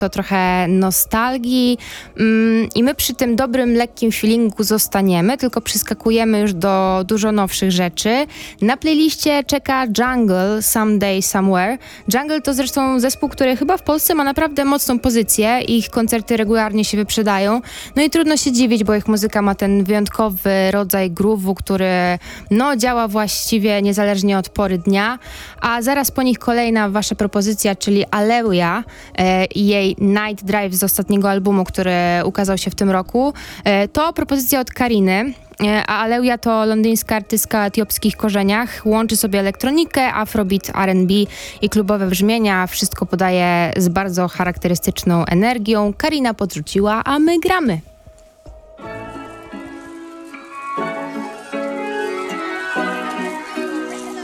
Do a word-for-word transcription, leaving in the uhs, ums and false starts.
to trochę nostalgii mm, i my przy tym dobrym, lekkim feelingu zostaniemy, tylko przeskakujemy już do dużo nowszych rzeczy. Na playliście czeka Jungle, Someday, Somewhere. Jungle to zresztą zespół, który chyba w Polsce ma naprawdę mocną pozycję. Ich koncerty regularnie się wyprzedają. No i trudno się dziwić, bo ich muzyka ma ten wyjątkowy rodzaj groove'u, który no, działa właściwie niezależnie od pory dnia. A zaraz po nich kolejna wasza propozycja, czyli Aleuja e, i jej Night Drive z ostatniego albumu, który ukazał się w tym roku. E, to propozycja od Kariny. A Aleuja to londyńska artystka o etiopskich korzeniach. Łączy sobie elektronikę, afrobeat, R and B i klubowe brzmienia. Wszystko podaje z bardzo charakterystyczną energią. Karina podrzuciła, a my gramy.